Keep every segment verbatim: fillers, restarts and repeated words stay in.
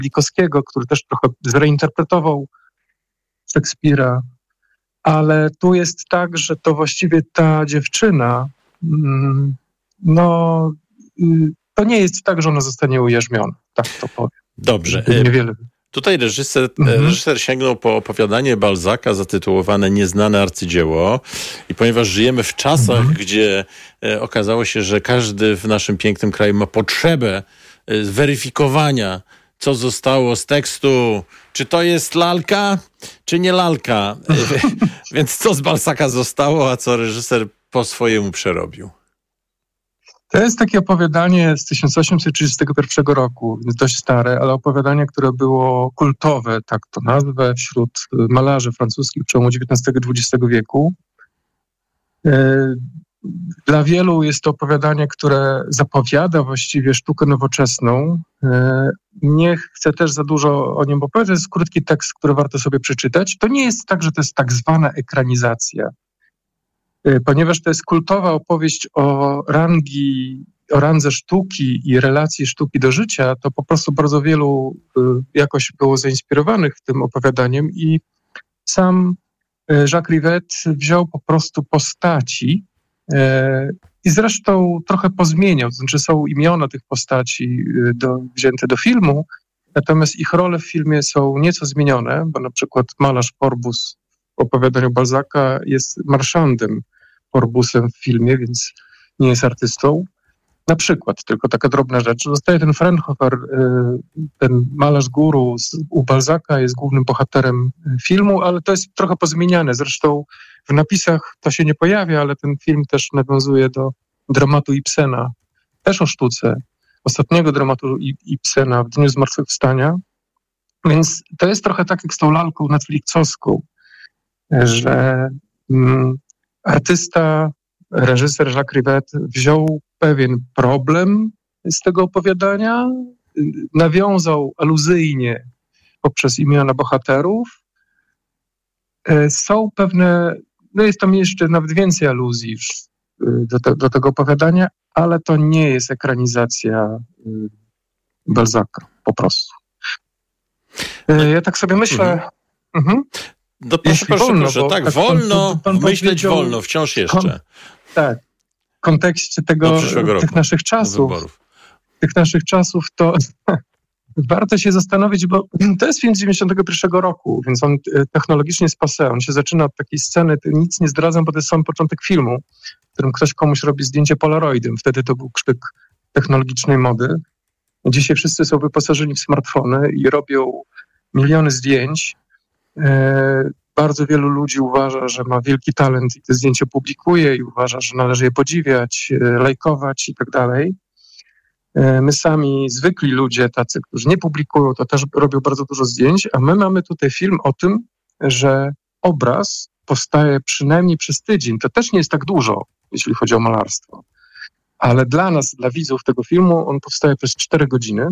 Likowskiego, który też trochę zreinterpretował Szekspira. Ale tu jest tak, że to właściwie ta dziewczyna, no to nie jest tak, że ona zostanie ujarzmiona, tak to powiem. Dobrze. Niewiele. Tutaj reżyser, mhm. reżyser sięgnął po opowiadanie Balzaca zatytułowane Nieznane arcydzieło i ponieważ żyjemy w czasach, mhm. gdzie e, okazało się, że każdy w naszym pięknym kraju ma potrzebę e, zweryfikowania, co zostało z tekstu, czy to jest lalka, czy nie lalka. E, więc co z Balzaca zostało, a co reżyser po swojemu przerobił? To jest takie opowiadanie z tysiąc osiemset trzydziestego pierwszego roku, więc dość stare, ale opowiadanie, które było kultowe, tak to nazwę, wśród malarzy francuskich przełomu dziewiętnastego i dwudziestego wieku. Dla wielu jest to opowiadanie, które zapowiada właściwie sztukę nowoczesną. Nie chcę też za dużo o nim opowiadać, to jest krótki tekst, który warto sobie przeczytać. To nie jest tak, że to jest tak zwana ekranizacja. Ponieważ to jest kultowa opowieść o rangi, o randze sztuki i relacji sztuki do życia, to po prostu bardzo wielu jakoś było zainspirowanych tym opowiadaniem i sam Jacques Rivette wziął po prostu postaci i zresztą trochę pozmieniał, to znaczy są imiona tych postaci do, wzięte do filmu, natomiast ich role w filmie są nieco zmienione, bo na przykład malarz Porbus w opowiadaniu Balzaca jest marszandem Porbusem w filmie, więc nie jest artystą. Na przykład, tylko taka drobna rzecz, zostaje ten Fraunhofer, ten malarz guru u Balzaca, jest głównym bohaterem filmu, ale to jest trochę pozmieniane. Zresztą w napisach to się nie pojawia, ale ten film też nawiązuje do dramatu Ibsena, też o sztuce, ostatniego dramatu Ibsena w Dniu Zmartwychwstania. Więc to jest trochę tak jak z tą lalką netflixowską, że mm, artysta, reżyser Jacques Rivette wziął pewien problem z tego opowiadania, nawiązał aluzyjnie poprzez imiona bohaterów. Są pewne, no jest tam jeszcze nawet więcej aluzji do, te, do tego opowiadania, ale to nie jest ekranizacja Balzaca, po prostu. Ja tak sobie myślę... Mhm. Mhm. No proszę, proszę, wolno, proszę, tak, tak wolno, pan, pan myśleć wolno, wciąż jeszcze. Kon, tak, w kontekście tego, tych roku, naszych czasów, tych naszych czasów, to warto się zastanowić, bo to jest film z dziewięćdziesiątego pierwszego roku, więc on technologicznie jest passé. On się zaczyna od takiej sceny, nic nie zdradzam, bo to jest sam początek filmu, w którym ktoś komuś robi zdjęcie polaroidem. Wtedy to był krzyk technologicznej mody. Dzisiaj wszyscy są wyposażeni w smartfony i robią miliony zdjęć. Bardzo wielu ludzi uważa, że ma wielki talent i te zdjęcia publikuje i uważa, że należy je podziwiać, lajkować i tak dalej. My sami, zwykli ludzie, tacy, którzy nie publikują, to też robią bardzo dużo zdjęć, a my mamy tutaj film o tym, że obraz powstaje przynajmniej przez tydzień. To też nie jest tak dużo, jeśli chodzi o malarstwo. Ale dla nas, dla widzów tego filmu, on powstaje przez cztery godziny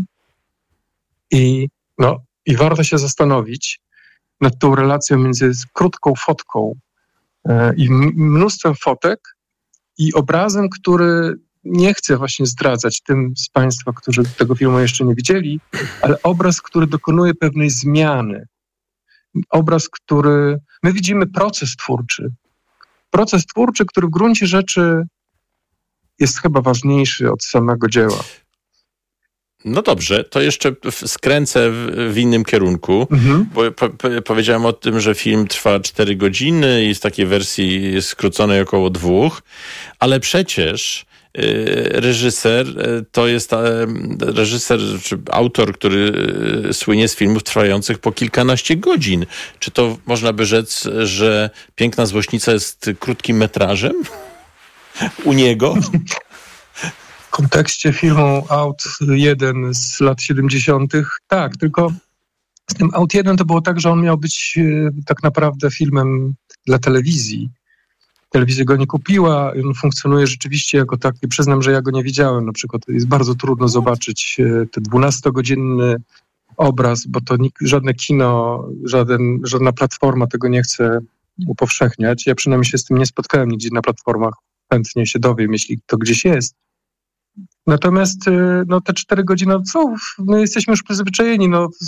i, no, i warto się zastanowić nad tą relacją między krótką fotką e, i mnóstwem fotek i obrazem, który nie chcę właśnie zdradzać tym z Państwa, którzy tego filmu jeszcze nie widzieli, ale obraz, który dokonuje pewnej zmiany. Obraz, który... My widzimy proces twórczy. Proces twórczy, który w gruncie rzeczy jest chyba ważniejszy od samego dzieła. No dobrze, to jeszcze skręcę w, w innym kierunku, mhm. bo po, po, powiedziałem o tym, że film trwa cztery godziny i z takiej wersji skróconej około dwóch, ale przecież y, reżyser y, to jest y, reżyser czy autor, który y, słynie z filmów trwających po kilkanaście godzin. Czy to można by rzec, że Piękna Złośnica jest krótkim metrażem u niego? W kontekście filmu Aut jeden z lat siedemdziesiątych tak, tylko z tym Aut jeden to było tak, że on miał być e, tak naprawdę filmem dla telewizji. Telewizja go nie kupiła i on funkcjonuje rzeczywiście jako taki. Przyznam, że ja go nie widziałem. Na przykład jest bardzo trudno zobaczyć e, ten dwunastogodzinny obraz, bo to nikt, żadne kino, żaden, żadna platforma tego nie chce upowszechniać. Ja przynajmniej się z tym nie spotkałem nigdzie na platformach. Chętnie się dowiem, jeśli to gdzieś jest. Natomiast no, te cztery godziny, co, my jesteśmy już przyzwyczajeni. No,